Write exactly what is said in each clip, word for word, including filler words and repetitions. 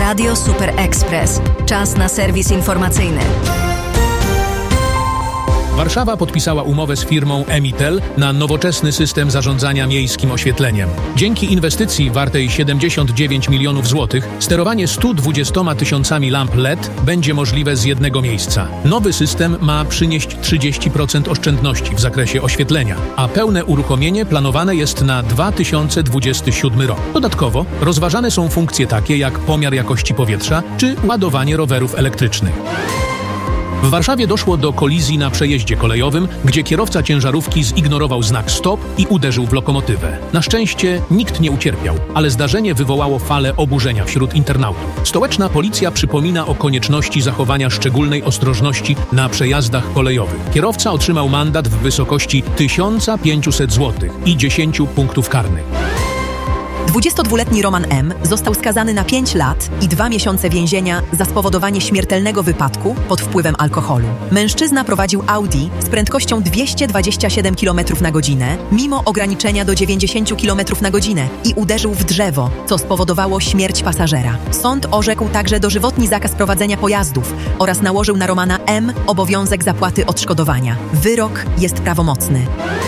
Radio Super Express. Czas na serwis informacyjny. Warszawa podpisała umowę z firmą Emitel na nowoczesny system zarządzania miejskim oświetleniem. Dzięki inwestycji wartej siedemdziesiąt dziewięć milionów złotych sterowanie stu dwudziestoma tysiącami lamp L E D będzie możliwe z jednego miejsca. Nowy system ma przynieść trzydzieści procent oszczędności w zakresie oświetlenia, a pełne uruchomienie planowane jest na dwa tysiące dwudziesty siódmy rok. Dodatkowo rozważane są funkcje takie jak pomiar jakości powietrza czy ładowanie rowerów elektrycznych. W Warszawie doszło do kolizji na przejeździe kolejowym, gdzie kierowca ciężarówki zignorował znak stop i uderzył w lokomotywę. Na szczęście nikt nie ucierpiał, ale zdarzenie wywołało falę oburzenia wśród internautów. Stołeczna policja przypomina o konieczności zachowania szczególnej ostrożności na przejazdach kolejowych. Kierowca otrzymał mandat w wysokości tysiąc pięćset złotych i dziesięć punktów karnych. dwudziestodwuletni Roman M. został skazany na pięć lat i dwa miesiące więzienia za spowodowanie śmiertelnego wypadku pod wpływem alkoholu. Mężczyzna prowadził Audi z prędkością dwieście dwadzieścia siedem kilometrów na godzinę, mimo ograniczenia do dziewięćdziesiąt kilometrów na godzinę i uderzył w drzewo, co spowodowało śmierć pasażera. Sąd orzekł także dożywotni zakaz prowadzenia pojazdów oraz nałożył na Romana M. obowiązek zapłaty odszkodowania. Wyrok jest prawomocny.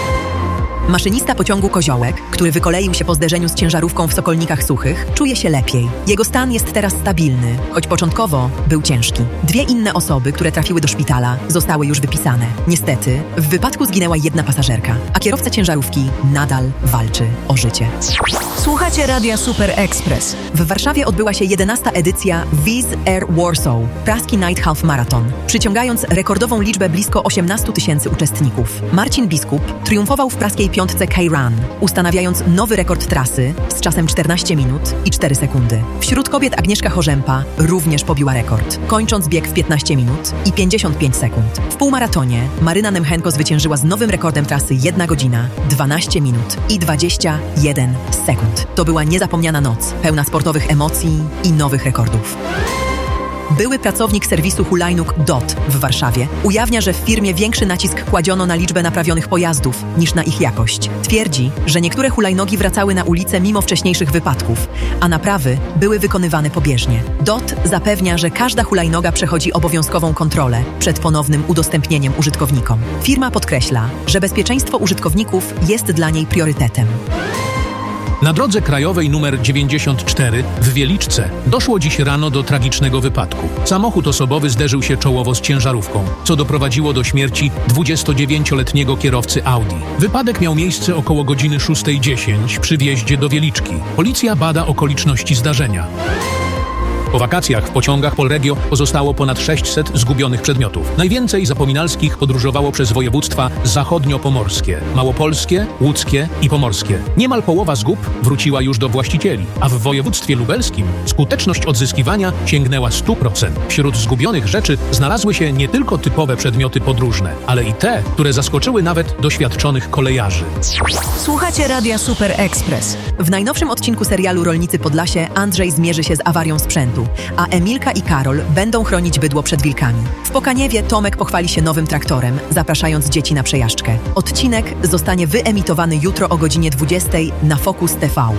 Maszynista pociągu Koziołek, który wykoleił się po zderzeniu z ciężarówką w Sokolnikach Suchych, czuje się lepiej. Jego stan jest teraz stabilny, choć początkowo był ciężki. Dwie inne osoby, które trafiły do szpitala, zostały już wypisane. Niestety, w wypadku zginęła jedna pasażerka, a kierowca ciężarówki nadal walczy o życie. Słuchacie Radia Super Express. W Warszawie odbyła się jedenasta edycja Wizz Air Warsaw, praski Night Half Marathon, przyciągając rekordową liczbę blisko osiemnaście tysięcy uczestników. Marcin Biskup triumfował w praskiej piątce K-Run, ustanawiając nowy rekord trasy z czasem czternaście minut i cztery sekundy. Wśród kobiet Agnieszka Chorzępa również pobiła rekord, kończąc bieg w piętnaście minut i pięćdziesiąt pięć sekund. W półmaratonie Maryna Nemchenko zwyciężyła z nowym rekordem trasy jedna godzina, dwanaście minut i dwadzieścia jeden sekund. To była niezapomniana noc, pełna sportowych emocji i nowych rekordów. Były pracownik serwisu hulajnóg D O T w Warszawie ujawnia, że w firmie większy nacisk kładziono na liczbę naprawionych pojazdów niż na ich jakość. Twierdzi, że niektóre hulajnogi wracały na ulicę mimo wcześniejszych wypadków, a naprawy były wykonywane pobieżnie. D O T zapewnia, że każda hulajnoga przechodzi obowiązkową kontrolę przed ponownym udostępnieniem użytkownikom. Firma podkreśla, że bezpieczeństwo użytkowników jest dla niej priorytetem. Na drodze krajowej nr dziewięćdziesiąt cztery w Wieliczce doszło dziś rano do tragicznego wypadku. Samochód osobowy zderzył się czołowo z ciężarówką, co doprowadziło do śmierci dwudziestodziewięcioletniego kierowcy Audi. Wypadek miał miejsce około godziny szósta dziesięć przy wjeździe do Wieliczki. Policja bada okoliczności zdarzenia. Po wakacjach w pociągach Polregio pozostało ponad sześćset zgubionych przedmiotów. Najwięcej zapominalskich podróżowało przez województwa zachodnio-pomorskie, małopolskie, łódzkie i pomorskie. Niemal połowa zgub wróciła już do właścicieli, a w województwie lubelskim skuteczność odzyskiwania sięgnęła stu procent. Wśród zgubionych rzeczy znalazły się nie tylko typowe przedmioty podróżne, ale i te, które zaskoczyły nawet doświadczonych kolejarzy. Słuchacie Radia Super Express. W najnowszym odcinku serialu Rolnicy Podlasie Andrzej zmierzy się z awarią sprzętu, a Emilka i Karol będą chronić bydło przed wilkami. W Pokaniewie Tomek pochwali się nowym traktorem, zapraszając dzieci na przejażdżkę. Odcinek zostanie wyemitowany jutro o godzinie dwudziestej na Focus T V.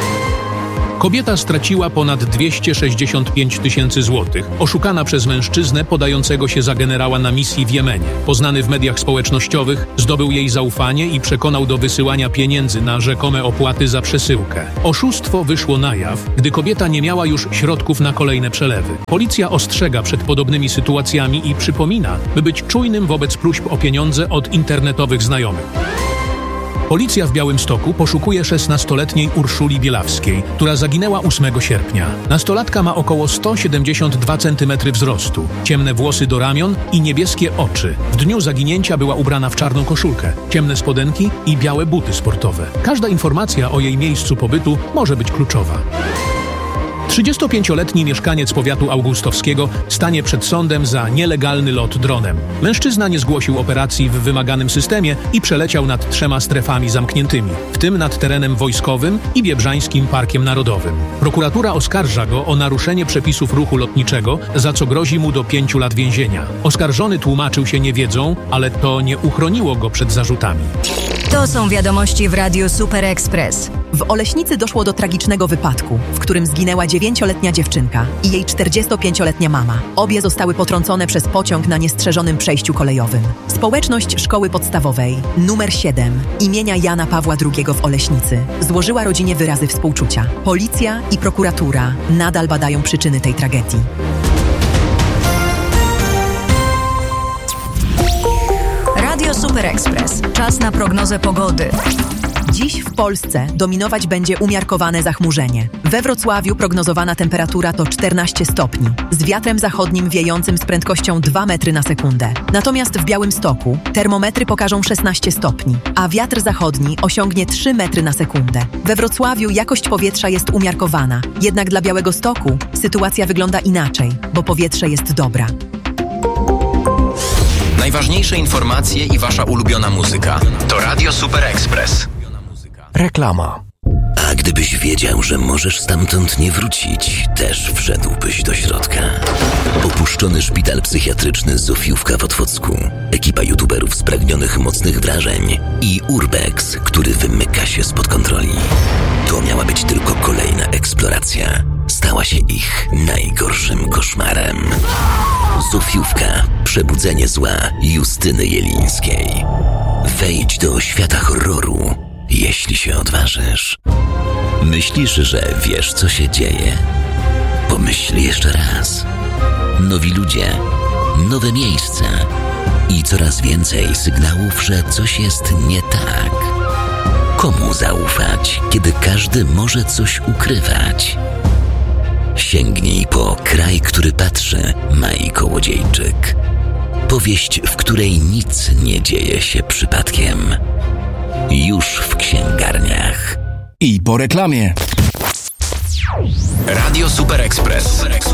Kobieta straciła ponad dwieście sześćdziesiąt pięć tysięcy złotych, oszukana przez mężczyznę podającego się za generała na misji w Jemenie. Poznany w mediach społecznościowych zdobył jej zaufanie i przekonał do wysyłania pieniędzy na rzekome opłaty za przesyłkę. Oszustwo wyszło na jaw, gdy kobieta nie miała już środków na kolejne przelewy. Policja ostrzega przed podobnymi sytuacjami i przypomina, by być czujnym wobec próśb o pieniądze od internetowych znajomych. Policja w Białymstoku poszukuje szesnastoletniej Urszuli Bielawskiej, która zaginęła ósmego sierpnia. Nastolatka ma około sto siedemdziesiąt dwa centymetry wzrostu, ciemne włosy do ramion i niebieskie oczy. W dniu zaginięcia była ubrana w czarną koszulkę, ciemne spodenki i białe buty sportowe. Każda informacja o jej miejscu pobytu może być kluczowa. trzydziestopięcioletni mieszkaniec powiatu augustowskiego stanie przed sądem za nielegalny lot dronem. Mężczyzna nie zgłosił operacji w wymaganym systemie i przeleciał nad trzema strefami zamkniętymi, w tym nad terenem wojskowym i Biebrzańskim Parkiem Narodowym. Prokuratura oskarża go o naruszenie przepisów ruchu lotniczego, za co grozi mu do pięciu lat więzienia. Oskarżony tłumaczył się niewiedzą, ale to nie uchroniło go przed zarzutami. To są wiadomości w Radiu Super Express. W Oleśnicy doszło do tragicznego wypadku, w którym zginęła dziewięcioletnia dziewczynka i jej czterdziestopięcioletnia mama. Obie zostały potrącone przez pociąg na niestrzeżonym przejściu kolejowym. Społeczność Szkoły Podstawowej numer siedem imienia Jana Pawła drugiego w Oleśnicy złożyła rodzinie wyrazy współczucia. Policja i prokuratura nadal badają przyczyny tej tragedii. Radio Super Express. Czas na prognozę pogody. Dziś w Polsce dominować będzie umiarkowane zachmurzenie. We Wrocławiu prognozowana temperatura to czternaście stopni, z wiatrem zachodnim wiejącym z prędkością dwa metry na sekundę. Natomiast w Białymstoku termometry pokażą szesnaście stopni, a wiatr zachodni osiągnie trzy metry na sekundę. We Wrocławiu jakość powietrza jest umiarkowana, jednak dla Białegostoku sytuacja wygląda inaczej, bo powietrze jest dobra. Najważniejsze informacje i wasza ulubiona muzyka to Radio Super Express. Reklama. A gdybyś wiedział, że możesz stamtąd nie wrócić, też wszedłbyś do środka. Opuszczony szpital psychiatryczny Zofiówka w Otwocku, ekipa youtuberów spragnionych mocnych wrażeń i Urbex, który wymyka się spod kontroli. To miała być tylko kolejna eksploracja. Stała się ich najgorszym koszmarem. Zofiówka. Przebudzenie zła Justyny Jelińskiej. Wejdź do świata horroru, jeśli się odważysz. Myślisz, że wiesz, co się dzieje? Pomyśl jeszcze raz. Nowi ludzie, nowe miejsca i coraz więcej sygnałów, że coś jest nie tak. Komu zaufać, kiedy każdy może coś ukrywać? Sięgnij po Kraj, który patrzy, Mai Kołodziejczyk. Powieść, w której nic nie dzieje się przypadkiem. Już w księgarniach. I po reklamie. Radio Super Express.